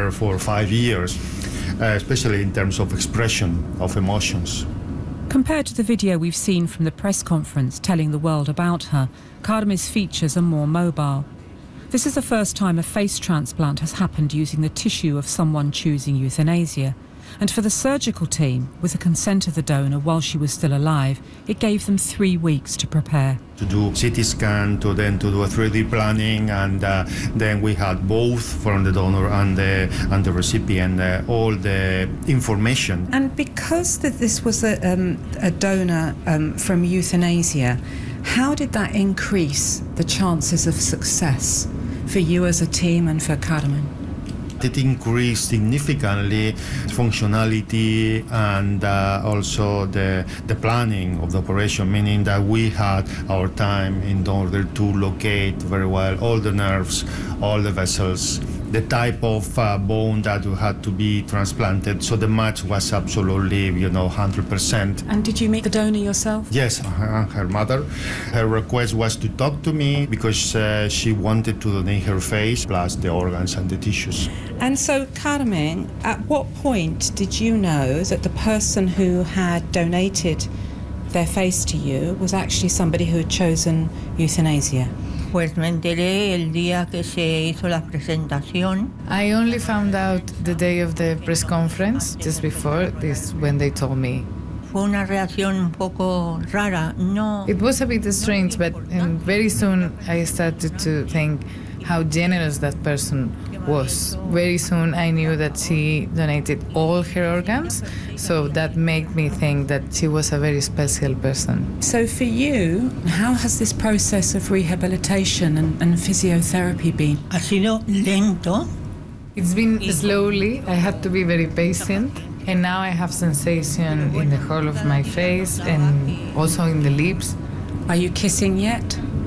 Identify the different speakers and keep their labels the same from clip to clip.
Speaker 1: her for 5 years, especially in terms of expression of emotions.
Speaker 2: Compared to the video we've seen from the press conference telling the world about her, Carmen's features are more mobile. This is the first time a face transplant has happened using the tissue of someone choosing euthanasia. And for the surgical team, with the consent of the donor while she was still alive, it gave them 3 weeks to prepare.
Speaker 1: To do CT scan, to do a 3D planning, and then we had both from the donor and the recipient all the information.
Speaker 2: And because this was a donor from euthanasia, how did that increase the chances of success for you as a team and for Carmen?
Speaker 1: It increased significantly functionality and also the planning of the operation, meaning that we had our time in order to locate very well all the nerves, all the vessels, the type of bone that had to be transplanted. So the match was absolutely, 100%.
Speaker 2: And did you meet the donor yourself?
Speaker 1: Yes, her mother. Her request was to talk to me because she wanted to donate her face plus the organs and the tissues.
Speaker 2: And so, Carmen, at what point did you know that the person who had donated their face to you was actually somebody who had chosen euthanasia?
Speaker 3: Pues me enteré el día que se hizo la presentación.
Speaker 4: I only found out the day of the press conference, just before this, when they told me.
Speaker 3: Fue una reacción un poco rara. No.
Speaker 4: It was a bit strange, but very soon I started to think how generous that person was. Very soon I knew that she donated all her organs, so that made me think that she was a very special person.
Speaker 2: So for you, how has this process of rehabilitation and physiotherapy been?
Speaker 3: Ha sido lento.
Speaker 4: It's been slowly. I had to be very patient. And now I have sensation in the whole of my face and also in the lips.
Speaker 2: Are you kissing yet?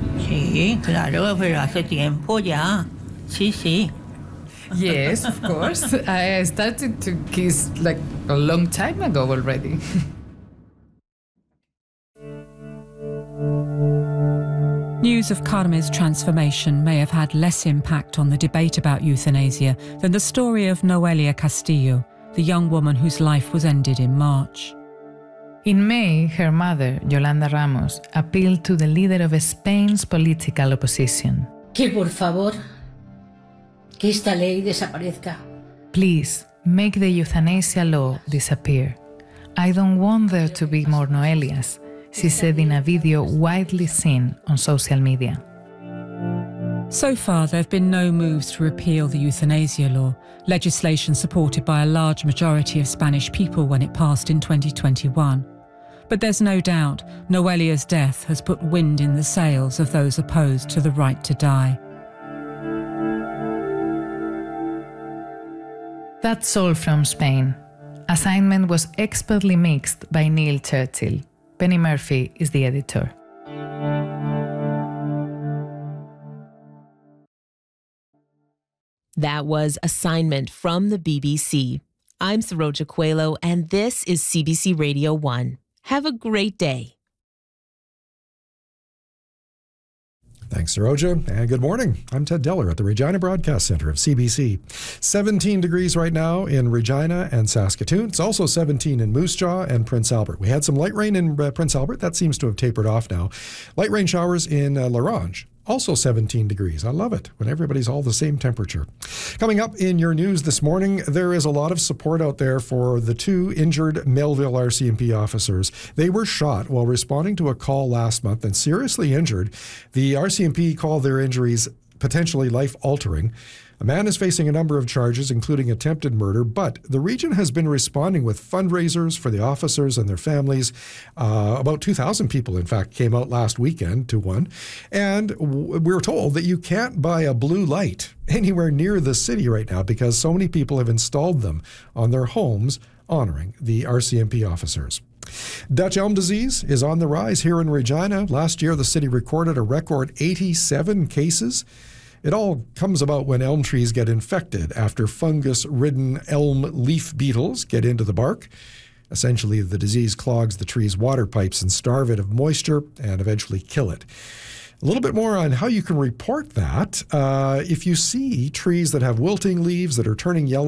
Speaker 3: Sí, claro, pero hace tiempo ya. Sí, sí.
Speaker 4: Yes, of course. I started to kiss like a long time ago already.
Speaker 2: News of Carmen's transformation may have had less impact on the debate about euthanasia than the story of Noelia Castillo, the young woman whose life was ended in March.
Speaker 4: In May, her mother, Yolanda Ramos, appealed to the leader of Spain's political opposition.
Speaker 5: Que por favor, que esta ley desaparezca.
Speaker 4: Please, make the euthanasia law disappear. I don't want there to be more Noelias, she said in a video widely seen on social media.
Speaker 2: So far, there have been no moves to repeal the euthanasia law, legislation supported by a large majority of Spanish people when it passed in 2021. But there's no doubt Noelia's death has put wind in the sails of those opposed to the right to die.
Speaker 4: That's all from Spain. Assignment was expertly mixed by Neil Churchill. Penny Murphy is the editor.
Speaker 6: That was Assignment from the BBC. I'm Saroja Coelho, and this is CBC Radio 1. Have a great day.
Speaker 7: Thanks, Saroja, and good morning. I'm Ted Deller at the Regina Broadcast Center of CBC. 17 degrees right now in Regina and Saskatoon. It's also 17 in Moose Jaw and Prince Albert. We had some light rain in Prince Albert. That seems to have tapered off now. Light rain showers in Larange. Also 17 degrees. I love it when everybody's all the same temperature. Coming up in your news this morning, there is a lot of support out there for the 2 injured Melville RCMP officers. They were shot while responding to a call last month and seriously injured. The RCMP called their injuries potentially life-altering. A man is facing a number of charges, including attempted murder, but the region has been responding with fundraisers for the officers and their families. About 2,000 people, in fact, came out last weekend to one. And we're told that you can't buy a blue light anywhere near the city right now because so many people have installed them on their homes honoring the RCMP officers. Dutch elm disease is on the rise here in Regina. Last year, the city recorded a record 87 cases. It all comes about when elm trees get infected after fungus-ridden elm leaf beetles get into the bark. Essentially, the disease clogs the tree's water pipes and starve it of moisture and eventually kill it. A little bit more on how you can report that. If you see trees that have wilting leaves that are turning yellow